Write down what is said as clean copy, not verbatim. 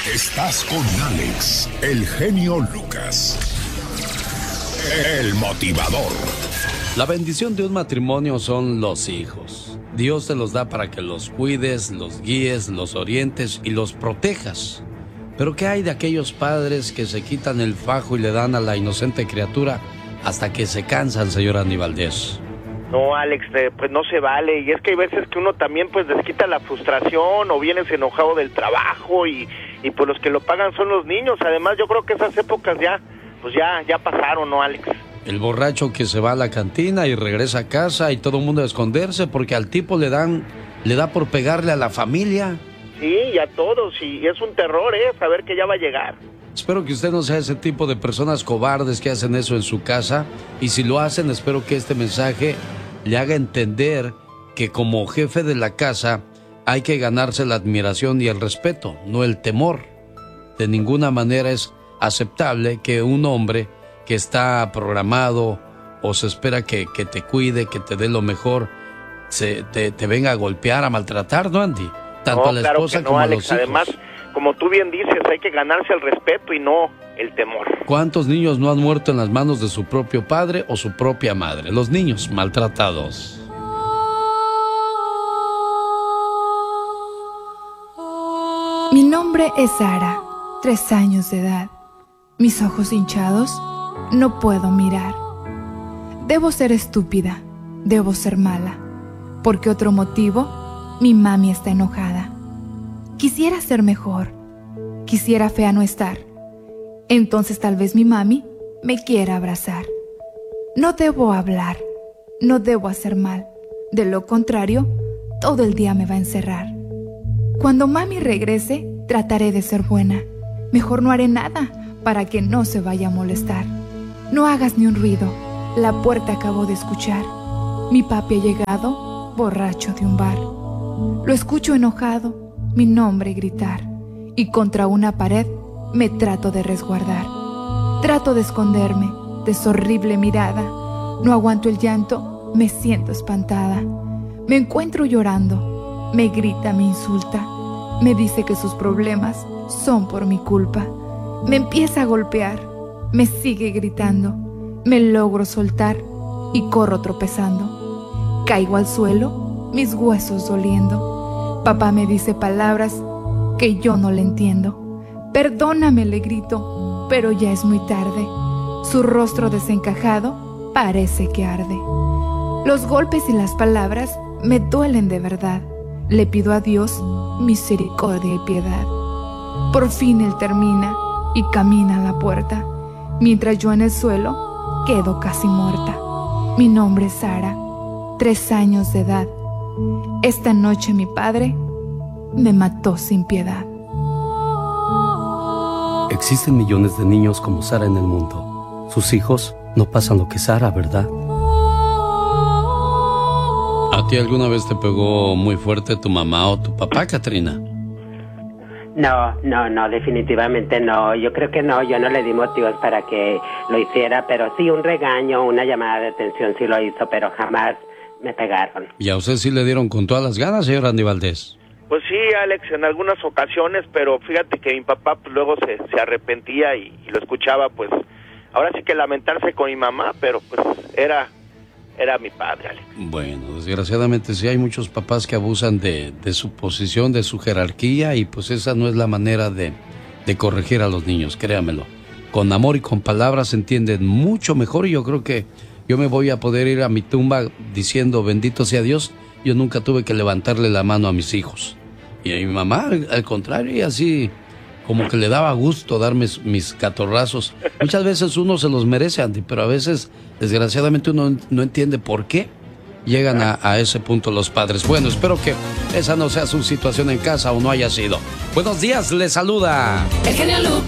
Estás con Alex, el genio Lucas, el motivador. La bendición de un matrimonio son los hijos. Dios te los da para que los cuides, los guíes, los orientes y los protejas. Pero ¿qué hay de aquellos padres que se quitan el fajo y le dan a la inocente criatura hasta que se cansan, señor Andy Valdés? No, Alex, pues no se vale. Y es que hay veces que uno también pues les quita la frustración o vienes enojado del trabajo y pues los que lo pagan son los niños. Además, yo creo que esas épocas ya pasaron, ¿no, Alex? El borracho que se va a la cantina y regresa a casa y todo el mundo a esconderse porque al tipo le da por pegarle a la familia. Sí, y a todos, y es un terror, saber que ya va a llegar. Espero que usted no sea ese tipo de personas cobardes que hacen eso en su casa, y si lo hacen, espero que este mensaje le haga entender que como jefe de la casa hay que ganarse la admiración y el respeto, no el temor. De ninguna manera es aceptable que un hombre que está programado o se espera que te cuide, que te dé lo mejor, te venga a golpear, a maltratar, ¿no, Andy? Tanto a la esposa como a los hijos. Además, como tú bien dices, hay que ganarse el respeto y no el temor. ¿Cuántos niños no han muerto en las manos de su propio padre o su propia madre? Los niños maltratados. Mi nombre es Sara, 3 años de edad. Mis ojos hinchados, no puedo mirar. Debo ser estúpida, debo ser mala. ¿Por qué otro motivo? Mi mami está enojada. Quisiera ser mejor, quisiera fea no estar. Entonces tal vez mi mami me quiera abrazar. No debo hablar, no debo hacer mal. De lo contrario, todo el día me va a encerrar. Cuando mami regrese, trataré de ser buena. Mejor no haré nada para que no se vaya a molestar. No hagas ni un ruido, la puerta acabo de escuchar. Mi papi ha llegado, borracho de un bar. Lo escucho enojado, mi nombre gritar, y contra una pared me trato de resguardar. Trato de esconderme de su horrible mirada. No aguanto el llanto, me siento espantada. Me encuentro llorando, me grita, me insulta. Me dice que sus problemas son por mi culpa. Me empieza a golpear, me sigue gritando. Me logro soltar y corro tropezando. Caigo al suelo, mis huesos doliendo. Papá me dice palabras que yo no le entiendo. Perdóname, le grito, pero ya es muy tarde. Su rostro desencajado parece que arde. Los golpes y las palabras me duelen de verdad. Le pido a Dios misericordia y piedad. Por fin él termina y camina a la puerta, mientras yo en el suelo quedo casi muerta. Mi nombre es Sara, 3 años de edad. Esta noche mi padre me mató sin piedad. Existen millones de niños como Sara en el mundo. Sus hijos no pasan lo que Sara, ¿verdad? ¿A ti alguna vez te pegó muy fuerte tu mamá o tu papá, Katrina? No, definitivamente no. Yo creo que no, yo no le di motivos para que lo hiciera, pero sí un regaño, una llamada de atención sí lo hizo, pero jamás me pegaron. ¿Y a usted sí le dieron con todas las ganas, señor Andy Valdés? Pues sí, Alex, en algunas ocasiones, pero fíjate que mi papá pues, luego se arrepentía y lo escuchaba, pues, ahora sí que lamentarse con mi mamá, pero pues era mi padre, Alex. Bueno, desgraciadamente sí hay muchos papás que abusan de su posición, de su jerarquía, y pues esa no es la manera de corregir a los niños, créamelo. Con amor y con palabras se entienden mucho mejor, y yo creo que yo me voy a poder ir a mi tumba diciendo bendito sea Dios, yo nunca tuve que levantarle la mano a mis hijos. Y a mi mamá, al contrario, y así como que le daba gusto darme mis catorrazos. Muchas veces uno se los merece, Andy, pero a veces, desgraciadamente, uno no entiende por qué llegan a ese punto los padres. Bueno, espero que esa no sea su situación en casa o no haya sido. Buenos días, les saluda el genio Lucas.